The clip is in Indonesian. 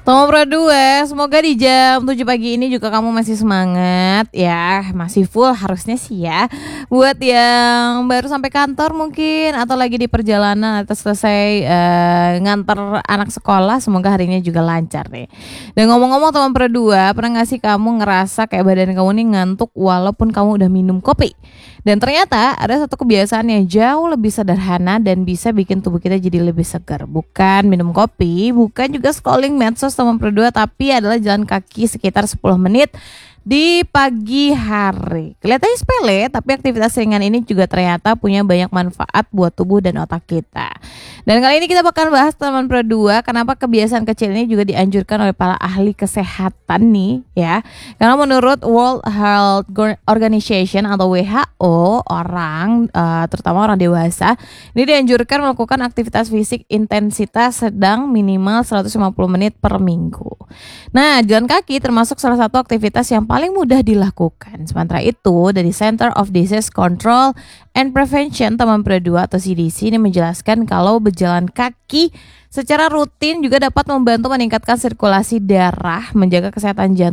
Tomo Pro 2, semoga di jam 7 pagi ini juga kamu masih semangat ya, masih full harusnya sih ya. Buat yang baru sampai kantor mungkin atau lagi di perjalanan atau selesai nganter anak sekolah, semoga harinya juga lancar nih. Dan ngomong-ngomong Tomo Pro 2, pernah gak sih kamu ngerasa kayak badan kamu nih ngantuk walaupun kamu udah minum kopi? Dan ternyata ada satu kebiasaan yang jauh lebih sederhana dan bisa bikin tubuh kita jadi lebih segar. Bukan minum kopi, bukan juga scrolling medsos teman berdua, tapi adalah jalan kaki sekitar 10 menit di pagi hari. Kelihatannya sepele, tapi aktivitas ringan ini juga ternyata punya banyak manfaat buat tubuh dan otak kita. Dan kali ini kita bakal bahas teman berdua kenapa kebiasaan kecil ini juga dianjurkan oleh para ahli kesehatan nih ya. Karena menurut World Health Organization atau WHO, terutama orang dewasa ini dianjurkan melakukan aktivitas fisik intensitas sedang minimal 150 menit per minggu. Nah, jalan kaki termasuk salah satu aktivitas yang paling mudah dilakukan. Sementara itu, dari Center of Disease Control and Prevention teman berdua atau CDC ini menjelaskan kalau berjalan kaki secara rutin juga dapat membantu meningkatkan sirkulasi darah, menjaga kesehatan jantung